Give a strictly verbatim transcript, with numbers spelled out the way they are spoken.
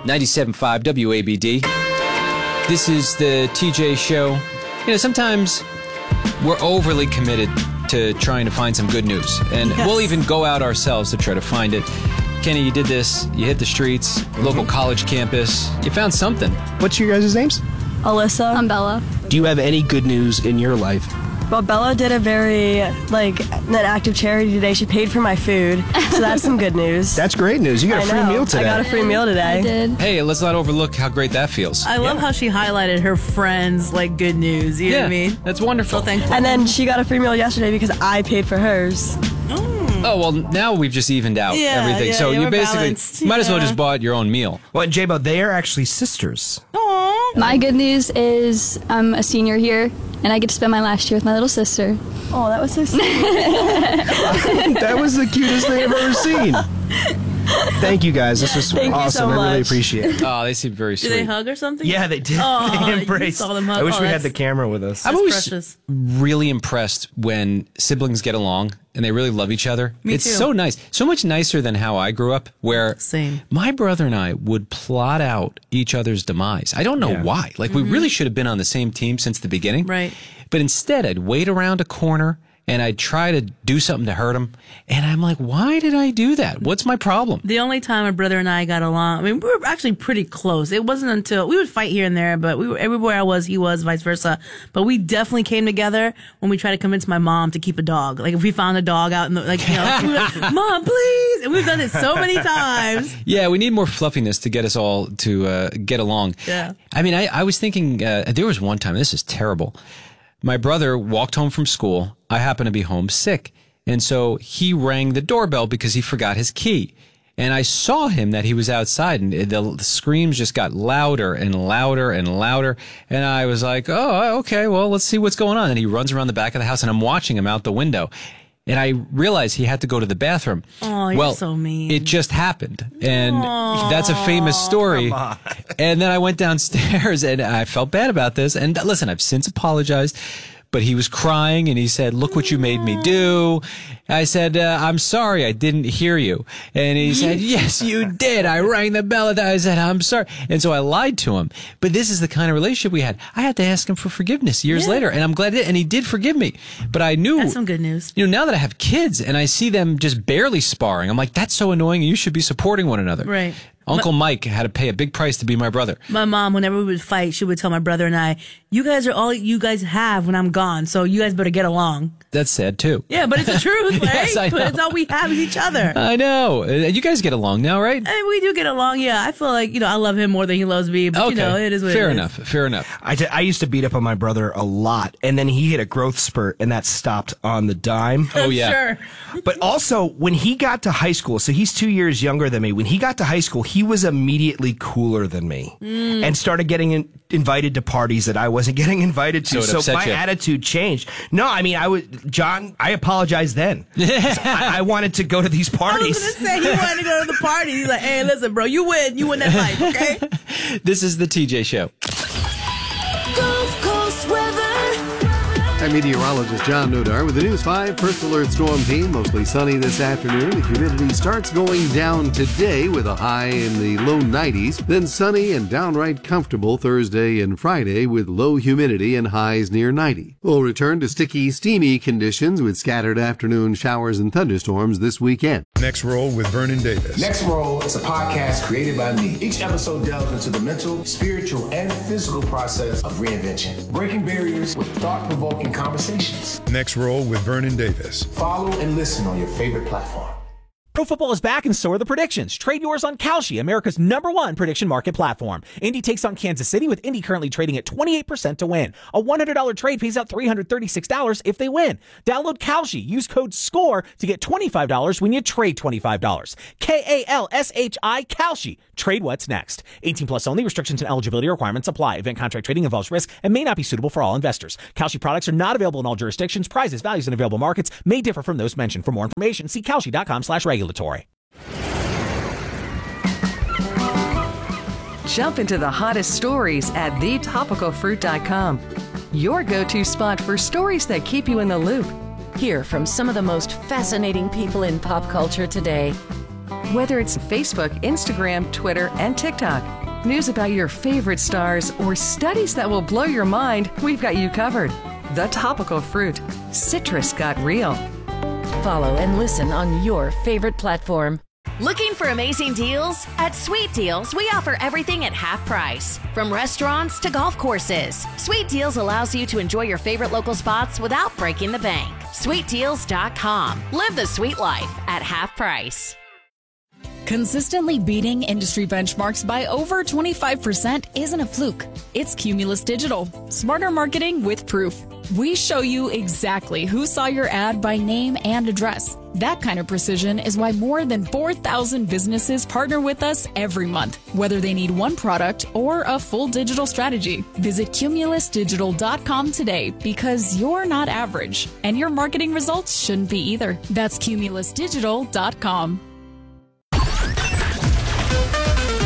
ninety-seven point five W A B D. This is the T J Show. You know, sometimes we're overly committed to trying to find some good news. And yes. we'll even go out ourselves to try to find it. Kenny, you did this. You hit the streets, mm-hmm. local college campus. You found something. What's your guys' names? Alyssa. I'm Bella. Do you have any good news in your life? Well, Bella did a very, like, an active charity today. She paid for my food, so that's some good news. That's great news. You got a I free know. meal today. I got a free meal today. I did. Hey, let's not overlook how great that feels. I love yeah. how she highlighted her friends, like, good news. You yeah, know what I mean? That's wonderful. So thankful. And then she got a free meal yesterday because I paid for hers. Oh, well, now we've just evened out yeah, everything. Yeah, so you you basically balanced. might yeah. as well just bought your own meal. Well, and J-Bo, they are actually sisters. Aww. My good news is I'm a senior here, and I get to spend my last year with my little sister. Oh, that was so sweet. That was the cutest thing I've ever seen. Thank you, guys. This was Thank awesome. You so I really much. appreciate it. Oh, they seem very sweet. Did they hug or something? Yeah, they did. Oh, they embraced. You saw them hug. I wish oh, we had the camera with us. I'm always precious. really impressed when siblings get along and they really love each other. Me it's too. so nice. So much nicer than how I grew up, where Same. my brother and I would plot out each other's demise. I don't know Yeah. why. Like, Mm-hmm. we really should have been on the same team since the beginning. Right. But instead, I'd wait around a corner and I'd try to do something to hurt him. And I'm like, why did I do that? What's my problem? The only time my brother and I got along, I mean, we were actually pretty close. It wasn't until we would fight here and there, but we were everywhere I was, he was, vice versa. But we definitely came together when we tried to convince my mom to keep a dog. Like, if we found a dog out in the, like, you know, we were like, Mom, please. And we've done it so many times. Yeah, we need more fluffiness to get us all to uh, get along. Yeah. I mean, I, I was thinking, uh, there was one time, this is terrible. My brother walked home from school. I happened to be home sick. And so he rang the doorbell because he forgot his key. And I saw him that he was outside, and the, the screams just got louder and louder and louder. And I was like, oh, okay, well, let's see what's going on. And he runs around the back of the house, and I'm watching him out the window. And I realized he had to go to the bathroom. Oh, you're well, so mean. It just happened. And Aww. that's a famous story. Come on. And then I went downstairs, and I felt bad about this. And listen, I've since apologized. But he was crying, and he said, look what you made me do. I said, uh, I'm sorry, I didn't hear you. And he said, yes, you did. I rang the bell. I said, I'm sorry. And so I lied to him. But this is the kind of relationship we had. I had to ask him for forgiveness years Yeah. later, and I'm glad he did. And he did forgive me. But I knew, That's some good news. you know, now that I have kids and I see them just barely sparring, I'm like, that's so annoying, and you should be supporting one another. Right. Uncle Mike had to pay a big price to be my brother. My mom, whenever we would fight, she would tell my brother and I, you guys are all you guys have when I'm gone, so you guys better get along. That's sad, too. Yeah, but it's the truth, right? Yes, I But know. it's all we have is each other. I know. Uh, You guys get along now, right? And we do get along, yeah. I feel like, you know, I love him more than he loves me, but, Okay. you know, it is what Fair it is. enough. Fair enough. I, t- I used to beat up on my brother a lot, and then he hit a growth spurt, and that stopped on the dime. Oh, yeah. Sure. But also, when he got to high school, so he's two years younger than me, when he got to high school, he was immediately cooler than me Mm. and started getting in, invited to parties that I wasn't getting invited to. So it So, upset my you. attitude changed. No, I mean, I was, John, I apologized then. I, I wanted to go to these I was parties. going to say, he wanted to go to the party. He's like, hey, listen, bro, you win. You win that life, okay? This is the T J Show. Gulf Coast weather. I'm meteorologist John Nodar with the News five First Alert Storm Team. Mostly sunny this afternoon. The humidity starts going down today with a high in the low nineties. Then sunny and downright comfortable Thursday and Friday with low humidity and highs near ninety. We'll return to sticky, steamy conditions with scattered afternoon showers and thunderstorms this weekend. Next Roll with Vernon Davis. Next Roll is a podcast created by me. Each episode delves into the mental, spiritual, and physical process of reinvention, breaking barriers with thought-provoking conversations. Next Roll with Vernon Davis. Follow and listen on your favorite platform. Pro football is back, and so are the predictions. Trade yours on Kalshi, America's number one prediction market platform. Indy takes on Kansas City, with Indy currently trading at twenty-eight percent to win. A one hundred dollars trade pays out three hundred thirty-six dollars if they win. Download Kalshi. Use code SCORE to get twenty-five dollars when you trade twenty-five dollars. K A L S H I, Kalshi. Trade what's next. eighteen plus only. Restrictions and eligibility requirements apply. Event contract trading involves risk and may not be suitable for all investors. Kalshi products are not available in all jurisdictions. Prizes, values, and available markets may differ from those mentioned. For more information, see kalshi.com slash regulatory. Jump into the hottest stories at the topical fruit dot com. Your go-to spot for stories that keep you in the loop. Hear from some of the most fascinating people in pop culture today. Whether it's Facebook, Instagram, Twitter, and TikTok, news about your favorite stars, or studies that will blow your mind, we've got you covered. The Topical Fruit. Citrus got real. Follow and listen on your favorite platform. Looking for amazing deals? At Sweet Deals, we offer everything at half price. From restaurants to golf courses, Sweet Deals allows you to enjoy your favorite local spots without breaking the bank. sweet deals dot com. Live the sweet life at half price. Consistently beating industry benchmarks by over twenty-five percent isn't a fluke. It's Cumulus Digital. Smarter marketing with proof. We show you exactly who saw your ad by name and address. That kind of precision is why more than four thousand businesses partner with us every month, whether they need one product or a full digital strategy. Visit cumulus digital dot com today because you're not average, and your marketing results shouldn't be either. That's cumulus digital dot com.